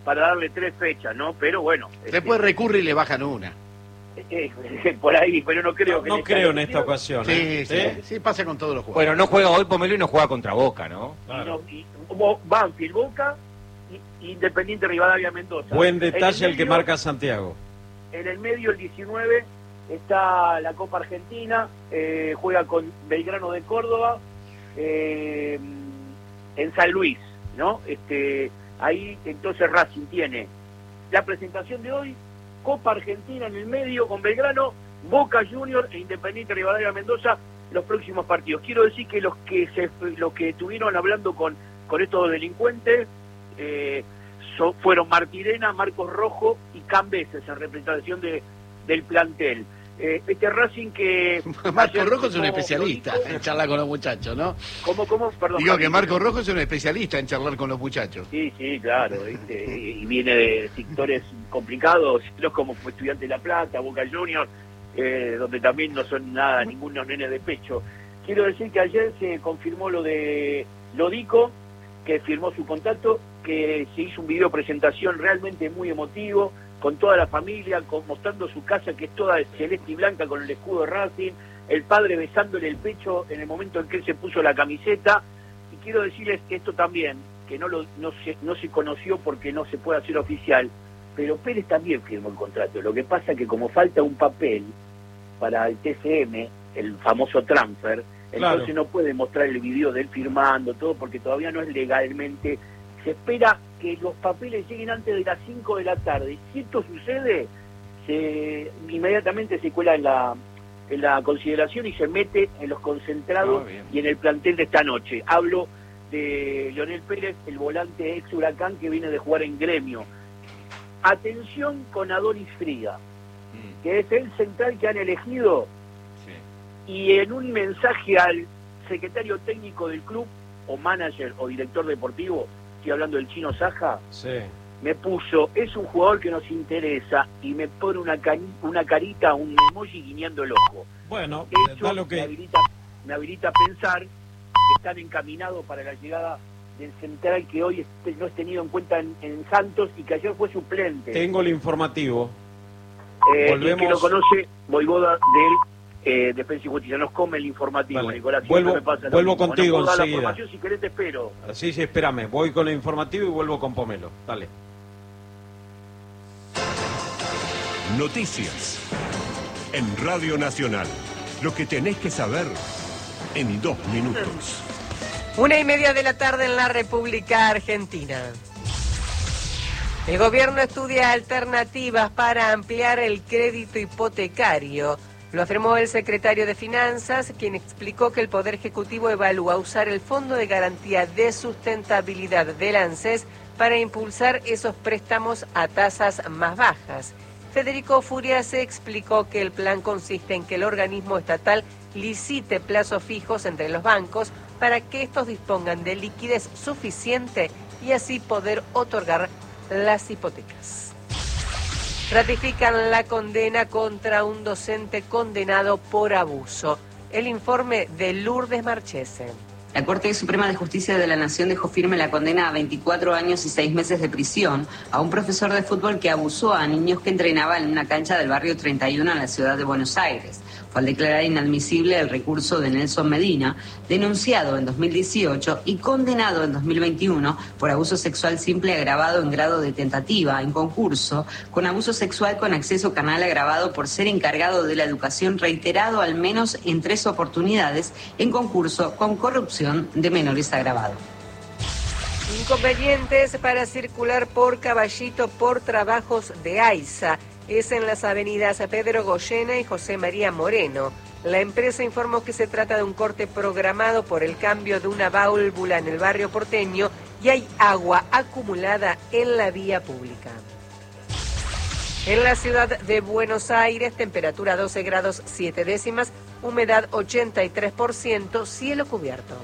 para darle 3 fechas, ¿no? Pero bueno. Después recurre y le bajan una. Por ahí, pero no creo que... No creo en esta ocasión. Sí, pasa con todos los jugadores. Bueno, no juega hoy Pomelo y no juega contra Boca, ¿no? Claro. Banfield, Boca, Independiente Rivadavia Mendoza. Buen detalle el que marca Santiago. En el medio, el 19, está la Copa Argentina, juega con Belgrano de Córdoba, en San Luis, ¿no? Ahí entonces Racing tiene la presentación de hoy, Copa Argentina en el medio con Belgrano, Boca Junior e Independiente Rivadavia Mendoza, los próximos partidos. Quiero decir que los que estuvieron hablando con estos delincuentes fueron Martirena, Marcos Rojo y Cambeses en representación del plantel. Racing que... Marco Rojo es un especialista en charlar con los muchachos, ¿no? ¿Cómo? Perdón. Digo que Marco Rojo es un especialista en charlar con los muchachos. Sí, claro. Y viene de sectores complicados, no como fue Estudiante de La Plata, Boca Juniors, donde también no son ningunos nenes de pecho. Quiero decir que ayer se confirmó lo de Lodico, que firmó su contacto, que se hizo un video presentación realmente muy emotivo, con toda la familia, mostrando su casa que es toda celeste y blanca con el escudo de Racing, el padre besándole el pecho en el momento en que él se puso la camiseta. Y quiero decirles esto también, que no se conoció porque no se puede hacer oficial, pero Pérez también firmó el contrato. Lo que pasa es que como falta un papel para el TCM, el famoso transfer, entonces no puede mostrar el video de él firmando todo porque todavía no es legalmente. Se espera que los papeles lleguen antes de las 5 de la tarde. Si esto sucede, inmediatamente se cuela en la consideración y se mete en los concentrados y en el plantel de esta noche. Hablo de Leonel Pérez, el volante ex Huracán que viene de jugar en Gremio. Atención con Adonis Friga, que es el central que han elegido, y en un mensaje al secretario técnico del club, o manager o director deportivo, estoy hablando del Chino Saja, me puso, es un jugador que nos interesa, y me pone una carita, un emoji guiñando el ojo. Bueno, eso lo que... me habilita a pensar que están encaminados para la llegada del central que hoy no es tenido en cuenta en Santos y que ayer fue suplente. Tengo el informativo. El que lo conoce, Voivoda del Defensa y Justicia. Nos come el informativo, vale. Nicolás. Vuelvo contigo enseguida. Si querés te espero. Sí, espérame. Voy con el informativo y vuelvo con Pomelo. Dale. Noticias en Radio Nacional. Lo que tenés que saber en 2 minutos. 1:30 de la tarde en la República Argentina. El gobierno estudia alternativas para ampliar el crédito hipotecario. Lo afirmó el secretario de Finanzas, quien explicó que el Poder Ejecutivo evalúa usar el Fondo de Garantía de Sustentabilidad del ANSES para impulsar esos préstamos a tasas más bajas. Federico Furiase explicó que el plan consiste en que el organismo estatal licite plazos fijos entre los bancos para que estos dispongan de liquidez suficiente y así poder otorgar las hipotecas. Ratifican la condena contra un docente condenado por abuso. El informe de Lourdes Marchese. La Corte Suprema de Justicia de la Nación dejó firme la condena a 24 años y 6 meses de prisión a un profesor de fútbol que abusó a niños que entrenaba en una cancha del barrio 31 en la ciudad de Buenos Aires. Fue al declarar inadmisible el recurso de Nelson Medina, denunciado en 2018 y condenado en 2021 por abuso sexual simple agravado en grado de tentativa, en concurso, con abuso sexual con acceso carnal agravado por ser encargado de la educación reiterado al menos en 3 oportunidades, en concurso con corrupción de menores agravado. Inconvenientes para circular por Caballito por trabajos de AISA. Es en las avenidas Pedro Goyena y José María Moreno. La empresa informó que se trata de un corte programado por el cambio de una válvula en el barrio porteño y hay agua acumulada en la vía pública. En la ciudad de Buenos Aires, temperatura 12 grados 7 décimas, humedad 83%, cielo cubierto.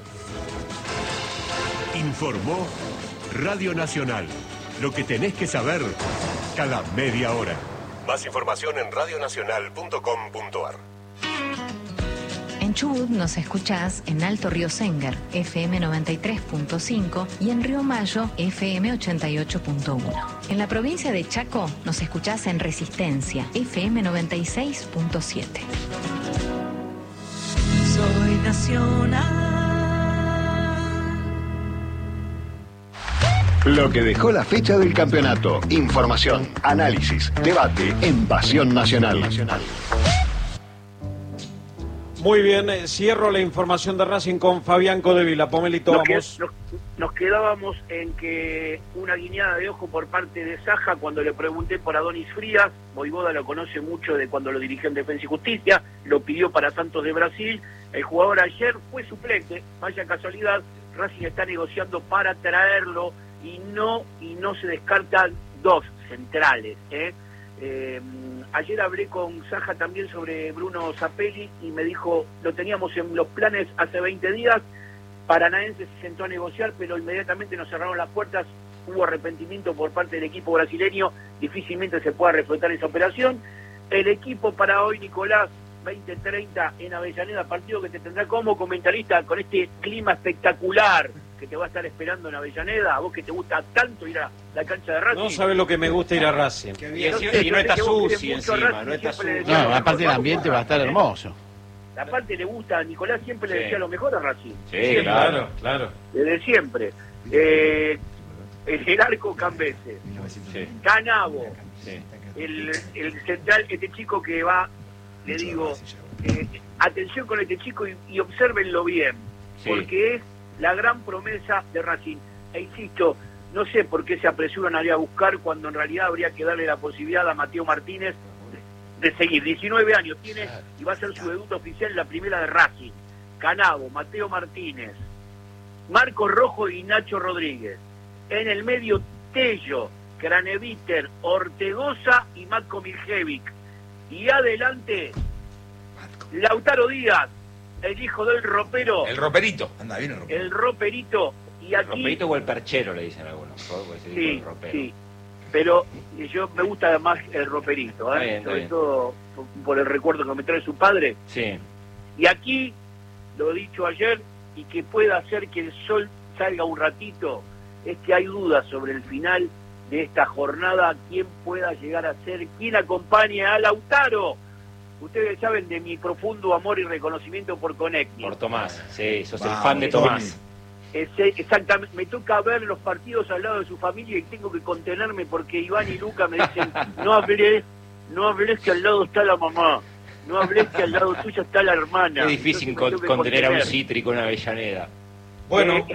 Informó Radio Nacional. Lo que tenés que saber cada media hora. Más información en radionacional.com.ar. En Chubut nos escuchás en Alto Río Sengar, FM 93.5 y en Río Mayo, FM 88.1. En la provincia de Chaco nos escuchás en Resistencia, FM 96.7. Soy nacional. Lo que dejó la fecha del campeonato. Información, análisis, debate en Pasión Nacional. Muy bien, cierro la información de Racing con Fabián Codevila. Pomelito, vamos. Nos quedábamos en que una guiñada de ojo por parte de Saja cuando le pregunté por Adonis Frías. Voivoda lo conoce mucho de cuando lo dirigió en Defensa y Justicia, lo pidió para Santos de Brasil. El jugador ayer fue suplente, vaya casualidad. Racing está negociando para traerlo y no se descartan dos centrales. Ayer hablé con Saja también sobre Bruno Zapelli y me dijo, lo teníamos en los planes hace 20 días, Paranaense se sentó a negociar, pero inmediatamente nos cerraron las puertas, hubo arrepentimiento por parte del equipo brasileño, difícilmente se pueda reflotar esa operación. El equipo para hoy, Nicolás, 20:30 en Avellaneda, partido que te tendrá como comentarista con este clima espectacular que te va a estar esperando en Avellaneda, a vos que te gusta tanto ir a la cancha de Racing. No sabes lo que me gusta ir a Racing. Y no está sucio encima, no está sucio. No, aparte el ambiente va a estar hermoso. Aparte le gusta, a Nicolás siempre le decía lo mejor a Racing. Sí, siempre, claro. Desde siempre. El arco Cambese, Canavo, el central, este chico que va, le digo, atención con este chico y obsérvenlo bien, porque es la gran promesa de Racing. E insisto, no sé por qué se apresuran a ir a buscar cuando en realidad habría que darle la posibilidad a Mateo Martínez de seguir. 19 años tiene y va a ser su debut oficial en la primera de Racing. Canavo, Mateo Martínez, Marcos Rojo y Nacho Rodríguez. En el medio, Tello, Craneviter, Ortegoza y Matko Miljevic. Y adelante, Lautaro Díaz, el hijo del ropero. El roperito. Anda bien el roperito. Y aquí, el roperito o el perchero, le dicen algunos. Sí. Pero yo me gusta más el roperito, sobre todo por el recuerdo que me trae su padre. Sí. Y aquí, lo he dicho ayer, y que pueda hacer que el sol salga un ratito, es que hay dudas sobre el final de esta jornada, quién pueda llegar a ser, quién acompañe a Lautaro. Ustedes saben de mi profundo amor y reconocimiento por Conecni. Por Tomás, sí, sos el fan de Tomás. Exactamente, me toca ver los partidos al lado de su familia y tengo que contenerme porque Iván y Luca me dicen, no hables que al lado está la mamá, no hables que al lado tuyo está la hermana. Es difícil contener a un cítrico en Avellaneda. Bueno.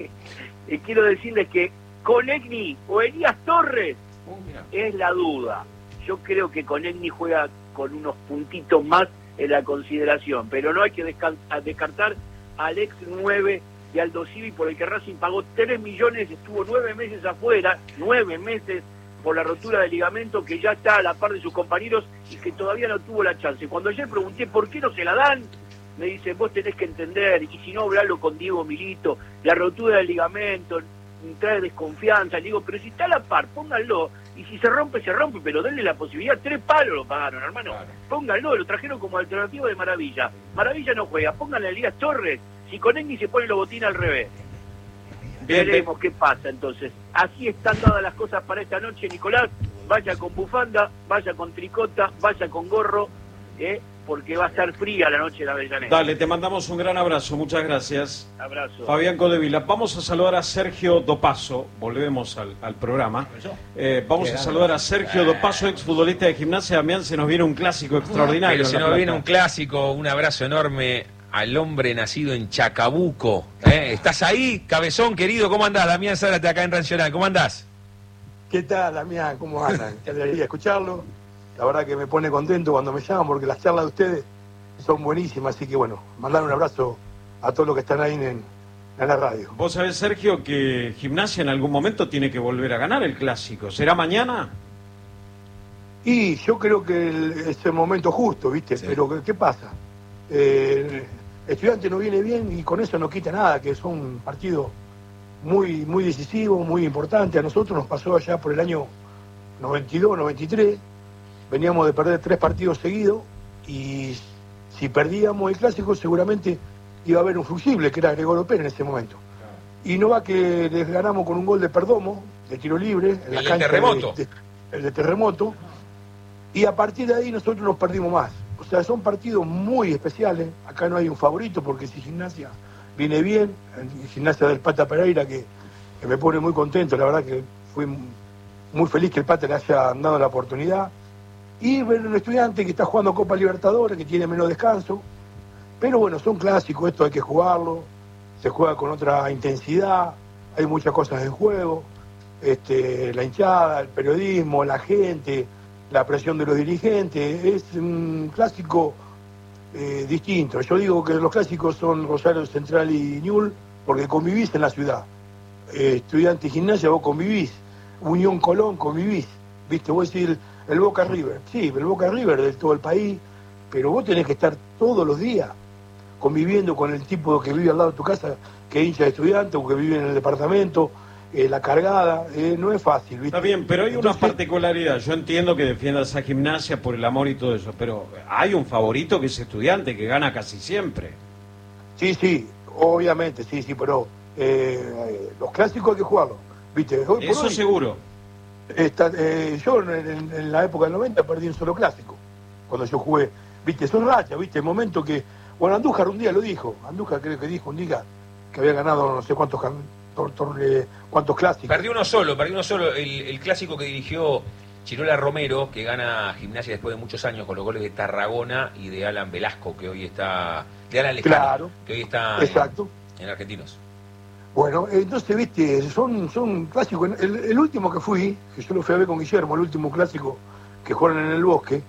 Quiero decirles que Conegni o Elías Torres es la duda. Yo creo que Conegni juega con unos puntitos más en la consideración, pero no hay que descartar al ex 9 de Aldo Civi, por el que Racing pagó 3 millones, estuvo 9 meses afuera, 9 meses por la rotura del ligamento, que ya está a la par de sus compañeros y que todavía no tuvo la chance. Cuando ayer pregunté por qué no se la dan, me dicen, vos tenés que entender, y si no, hablalo con Diego Milito, la rotura del ligamento trae desconfianza. Le digo, pero si está a la par, pónganlo, y si se rompe, pero denle la posibilidad. 3 palos lo pagaron, hermano. Claro. Pónganlo, lo trajeron como alternativa de Maravilla. Maravilla no juega, pónganle a Elías Torres. Si Conegni se pone los botines al revés. Veremos qué pasa entonces. Así están dadas las cosas para esta noche, Nicolás. Vaya con bufanda, vaya con tricota, vaya con gorro, porque va a estar fría la noche de Avellaneda. Dale, te mandamos un gran abrazo, muchas gracias. Abrazo. Fabián Codevila. Vamos a saludar a Sergio Dopaso, volvemos al programa. Vamos a saludar a Sergio Dopaso, exfutbolista de Gimnasia. Damián, se nos viene un clásico extraordinario. Pero se nos viene un clásico, un abrazo enorme al hombre nacido en Chacabuco. ¿Estás ahí, cabezón querido? ¿Cómo andás? Damián Zárate acá en Nacional. ¿Cómo andás? ¿Qué tal, Damián? ¿Cómo andan? Qué alegría escucharlo. La verdad que me pone contento cuando me llaman porque las charlas de ustedes son buenísimas. Así que bueno, mandar un abrazo a todos los que están ahí en la radio. Vos sabés, Sergio, que Gimnasia en algún momento tiene que volver a ganar el clásico. ¿Será mañana? Y yo creo que es el momento justo, ¿viste? Sí. Pero ¿qué pasa? Estudiante no viene bien y con eso no quita nada, que son un partido muy, muy decisivo, muy importante. A nosotros nos pasó allá por el año 92, 93, veníamos de perder 3 partidos seguidos y Si perdíamos el clásico, seguramente iba a haber un fusible, que era Gregorio Pérez en ese momento. Y no va que les ganamos con un gol de Perdomo, de tiro libre, en la cancha Terremoto. El de Terremoto, y a partir de ahí nosotros nos perdimos más. O sea, son partidos muy especiales. Acá no hay un favorito, porque si Gimnasia viene bien, Gimnasia del Pata Pereira, que me pone muy contento, la verdad que fui muy feliz que el Pata le haya dado la oportunidad. Y ver un Estudiante que está jugando Copa Libertadores, que tiene menos descanso. Pero bueno, son clásicos, esto hay que jugarlo, se juega con otra intensidad, hay muchas cosas en juego, la hinchada, el periodismo, la gente, la presión de los dirigentes, es un clásico distinto. Yo digo que los clásicos son Rosario Central y Ñul, porque convivís en la ciudad. Estudiante y Gimnasia, vos convivís. Unión Colón, convivís. Viste, vos decís el Boca River. Sí, el Boca River de todo el país, pero vos tenés que estar todos los días conviviendo con el tipo que vive al lado de tu casa, que es hincha de Estudiante o que vive en el departamento, la cargada, no es fácil, ¿viste? Está bien, pero hay una particularidad. Yo entiendo que defiendas a Gimnasia por el amor y todo eso, pero hay un favorito que es Estudiante, que gana casi siempre. Sí, obviamente, sí, pero los clásicos hay que jugarlos, ¿viste? Hoy eso por hoy, seguro. Yo en la época del 90 perdí un solo clásico, cuando yo jugué, ¿viste? Son rachas, ¿viste? El momento que... Bueno, Andújar un día lo dijo, Andújar creo que dijo un día que había ganado no sé cuántos clásicos. Perdió uno solo, el clásico que dirigió Chirola Romero, que gana Gimnasia después de muchos años con los goles de Tarragona y de Alan Velasco, que hoy está... De Alan Lejano, claro, que hoy está en Argentinos. Bueno, entonces, viste, son clásicos. El último que fui, que yo lo fui a ver con Guillermo, el último clásico que jugaron en el Bosque,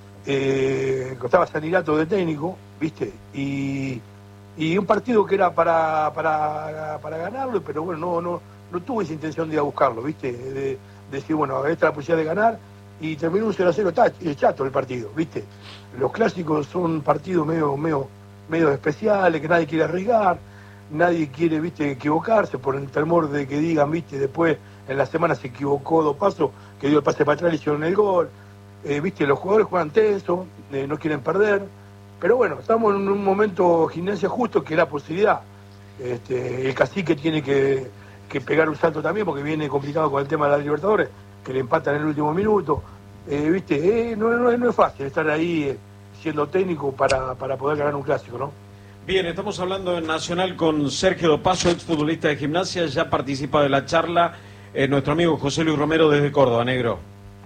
costaba Sanirato de técnico, viste, y un partido que era para ganarlo, pero bueno, no tuve esa intención de ir a buscarlo, viste, de decir, bueno, esta es la posibilidad de ganar, y terminó un 0-0 chato el partido, viste. Los clásicos son partidos medio especiales, que nadie quiere arriesgar, nadie quiere, viste, equivocarse por el temor de que digan, viste, después en la semana se equivocó Dopaso, que dio el pase para atrás y hicieron el gol. Viste, los jugadores juegan tenso, no quieren perder, pero bueno, estamos en un momento Gimnasia justo que la posibilidad. El Cacique tiene que pegar un salto también, porque viene complicado con el tema de la Libertadores, que le empatan en el último minuto. Viste, no es fácil estar ahí siendo técnico para poder ganar un clásico, ¿no? Bien, estamos hablando en Nacional con Sergio Dopaso, exfutbolista de Gimnasia, ya participa de la charla nuestro amigo José Luis Romero desde Córdoba, negro.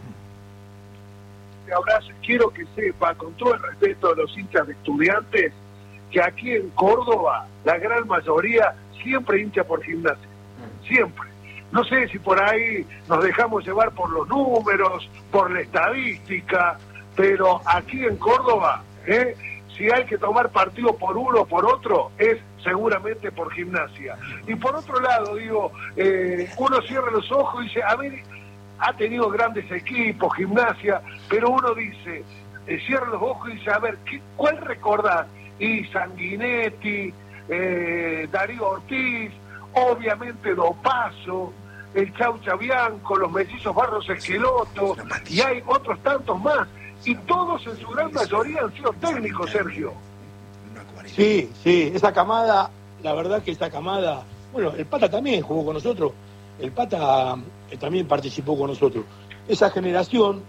Abrazo, quiero que sepa, con todo el respeto de los hinchas de Estudiantes, que aquí en Córdoba la gran mayoría siempre hincha por Gimnasia, siempre. No sé si por ahí nos dejamos llevar por los números, por la estadística, pero aquí en Córdoba, si hay que tomar partido por uno o por otro, es seguramente por Gimnasia. Y por otro lado, digo, uno cierra los ojos y dice, a ver, ha tenido grandes equipos, Gimnasia, pero uno dice, cierra los ojos y dice, a ver, ¿cuál recordás? Y Sanguinetti, Darío Ortiz, obviamente Dopaso, el Chaucha Bianco, los mellizos Barros Esqueloto, y hay otros tantos más, y todos en su gran mayoría han sido técnicos, Sergio. Sí, esa camada, la verdad que esa camada, bueno, el Pata también jugó con nosotros, el Pata también participó con nosotros. Esa generación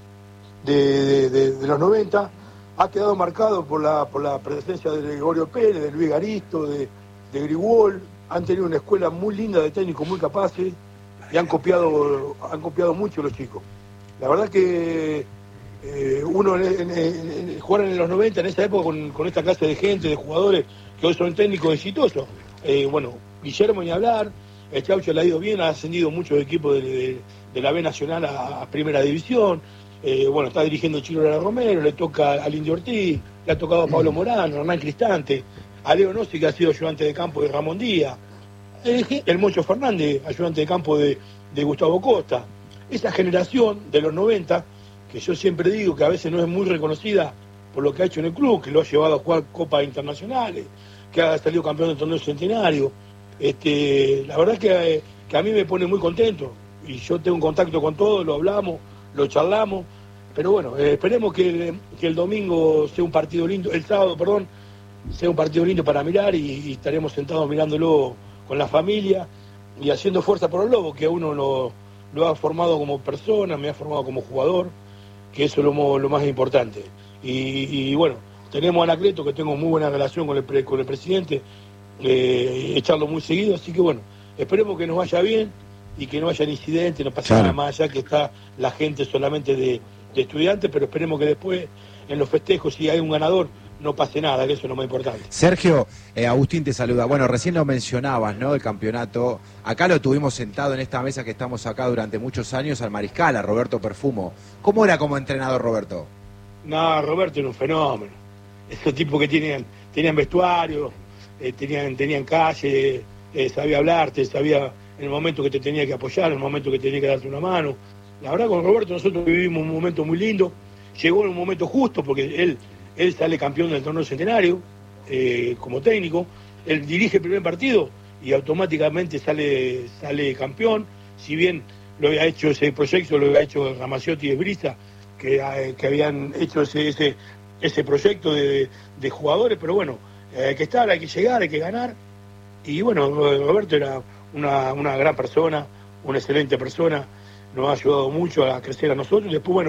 de los 90 ha quedado marcado por la presencia de Gregorio Pérez, de Luis Garisto, de Grigol. Han tenido una escuela muy linda de técnicos muy capaces y han copiado mucho los chicos. La verdad que uno jugar en los 90, en esa época, con esta clase de gente, de jugadores que hoy son técnicos exitosos. Bueno, Guillermo ni hablar. El Chaucho le ha ido bien, ha ascendido muchos equipos de la B Nacional a Primera División. Bueno, está dirigiendo Chirola Romero, le toca al Indio Ortiz, le ha tocado a Pablo Morano, a Hernán Cristante, a Leo Nossi, que ha sido ayudante de campo de Ramón Díaz, el Mocho Fernández, ayudante de campo de Gustavo Costa. Esa generación de los 90, que yo siempre digo que a veces no es muy reconocida por lo que ha hecho en el club, que lo ha llevado a jugar copas internacionales, que ha salido campeón del torneo centenario. La verdad que a mí me pone muy contento, y yo tengo un contacto con todos, lo hablamos, lo charlamos, Pero bueno, esperemos que el domingo sea un partido lindo, el sábado, perdón, sea un partido lindo para mirar y estaremos sentados mirándolo con la familia y haciendo fuerza por el Lobo, que a uno lo ha formado como persona, me ha formado como jugador, que eso es lo más importante. Y bueno, tenemos a Anacleto, que tengo muy buena relación con el presidente, echarlo muy seguido, así que bueno, esperemos que nos vaya bien y que no haya incidentes, no pase nada más allá, que está la gente solamente de estudiantes, pero esperemos que después en los festejos, si hay un ganador, no pase nada, que eso es lo más importante. Sergio, Agustín te saluda. Bueno, recién lo mencionabas, ¿no? El campeonato. Acá lo tuvimos sentado en esta mesa que estamos acá durante muchos años al mariscal, a Roberto Perfumo. ¿Cómo era como entrenador, Roberto? No, Roberto era un fenómeno. Esos tipos que tenían vestuario, tenían calle, sabía hablarte, sabía en el momento que te tenía que apoyar, en el momento que tenía que darte una mano. La verdad, con Roberto nosotros vivimos un momento muy lindo. Llegó en un momento justo porque él sale campeón del torneo centenario como técnico. Él dirige el primer partido y automáticamente sale campeón. Si bien lo había hecho ese proyecto, lo había hecho Ramaciotti y Esbriza, que habían hecho ese proyecto de jugadores, pero bueno, hay que estar, hay que llegar, hay que ganar. Y bueno, Roberto era una gran persona, una excelente persona, nos ha ayudado mucho a crecer a nosotros. Después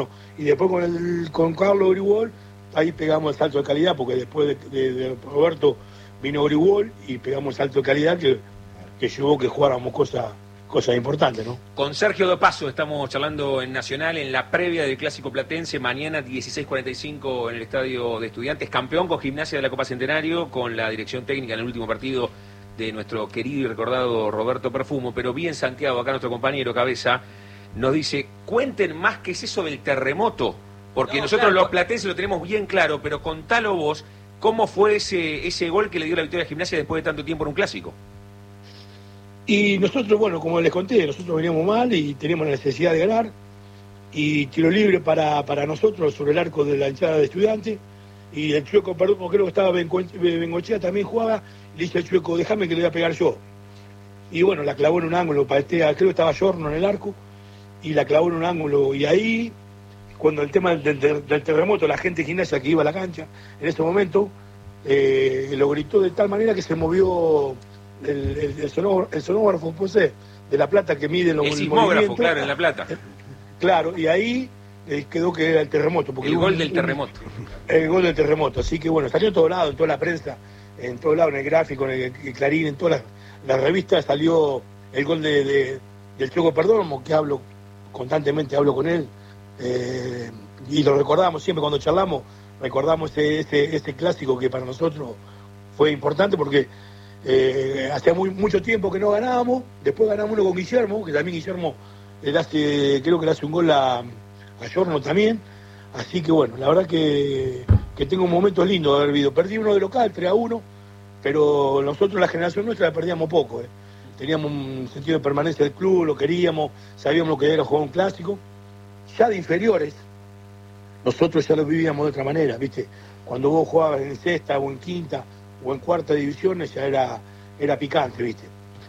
con Carlos Grigol, ahí pegamos el salto de calidad, porque después de Roberto vino Grigol y pegamos el salto de calidad que llevó que jugáramos cosas importantes, ¿no? Con Sergio Dopaso estamos charlando en Nacional en la previa del Clásico Platense, mañana 16:45 en el Estadio de Estudiantes, campeón con Gimnasia de la Copa Centenario, con la dirección técnica en el último partido de nuestro querido y recordado Roberto Perfumo. Pero bien Santiago, acá nuestro compañero Cabeza, nos dice, cuenten más qué es eso del terremoto, porque nosotros los platenses lo tenemos bien claro, pero contalo vos, ¿cómo fue ese gol que le dio la victoria a Gimnasia después de tanto tiempo en un clásico? Y nosotros, bueno, como les conté, nosotros veníamos mal y teníamos la necesidad de ganar, y tiro libre para nosotros sobre el arco de la hinchada de Estudiantes, y el Chueco, perdón, creo que estaba Bengochea, también jugaba, y le dice al Chueco, déjame que le voy a pegar yo. Y bueno, la clavó en un ángulo, creo que estaba Giorno en el arco, y la clavó en un ángulo, y ahí, cuando el tema del terremoto, la gente de Gimnasia que iba a la cancha, en ese momento, lo gritó de tal manera que se movió el sonógrafo de La Plata, que mide los movimientos. El sismógrafo, claro, en La Plata. Claro, y ahí quedó que era el terremoto. Porque el gol del terremoto. El gol del terremoto, así que bueno, salió en todos lados, en toda la prensa, en todos lados, en el gráfico, en el Clarín, en todas las revistas salió el gol del Chueco Perdomo, que constantemente hablo con él, y lo recordamos siempre cuando charlamos, recordamos ese clásico que para nosotros fue importante porque hacía mucho tiempo que no ganábamos. Después ganamos uno con Guillermo, que también Guillermo creo que le hace un gol a Giorno también. Así que bueno, la verdad que tengo un momento lindo de haber vivido. Perdí uno de local, 3-1, pero nosotros, la generación nuestra, la perdíamos poco. Teníamos un sentido de permanencia del club, lo queríamos, sabíamos lo que era jugar un clásico. Ya de inferiores, nosotros ya lo vivíamos de otra manera, ¿viste? Cuando vos jugabas en sexta o en quinta o en cuarta divisiones ya era picante, ¿viste?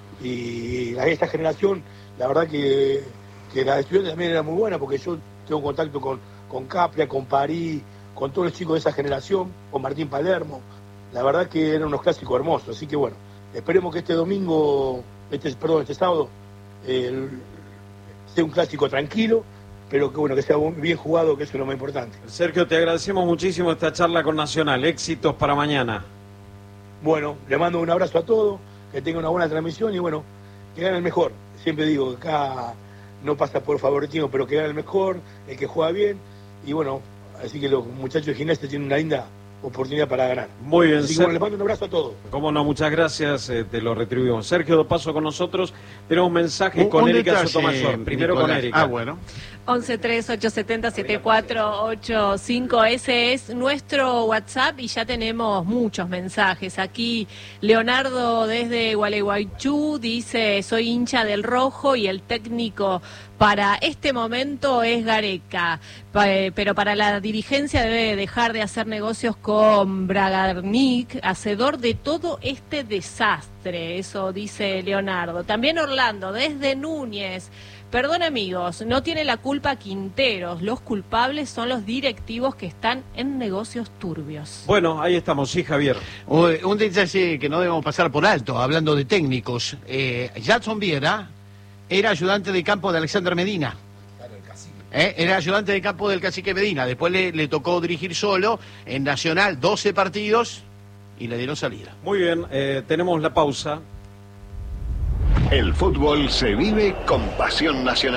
Y esta generación, la verdad que la de Estudiantes también era muy buena, porque yo tengo contacto con Capria, con París, con todos los chicos de esa generación, con Martín Palermo. La verdad que eran unos clásicos hermosos, así que bueno, esperemos que este sábado, sea un clásico tranquilo, pero que bueno, que sea bien jugado, que eso es lo más importante. Sergio, te agradecemos muchísimo esta charla con Nacional. Éxitos para mañana. Bueno, le mando un abrazo a todos, que tengan una buena transmisión y bueno, que gane el mejor. Siempre digo, acá no pasa por favoritismo, pero que gane el mejor, el que juega bien. Y bueno, así que los muchachos de Gimnasia tienen una linda oportunidad para ganar. Muy bien, así que bueno, les mando un abrazo a todos. Cómo no, muchas gracias, te lo retribuimos. Sergio Dopaso con nosotros. Tenemos un mensaje con Erika Sotomayor. Primero Nicolás. Con Erika. Ah, bueno. 1138707485, ese es nuestro WhatsApp y ya tenemos muchos mensajes. Aquí Leonardo desde Gualeguaychú dice, soy hincha del Rojo y el técnico para este momento es Gareca, pero para la dirigencia debe dejar de hacer negocios con Bragarnik, hacedor de todo este desastre, eso dice Leonardo. También Orlando desde Núñez, Perdón amigos, no tiene la culpa Quinteros, los culpables son los directivos que están en negocios turbios. Bueno, ahí estamos, sí, Javier. Un detalle que no debemos pasar por alto, hablando de técnicos. Jackson Viera era ayudante de campo de Alexander Medina. Era ayudante de campo del cacique Medina. Después le tocó dirigir solo en Nacional 12 partidos y le dieron salida. Muy bien, tenemos la pausa. El fútbol se vive con pasión nacional.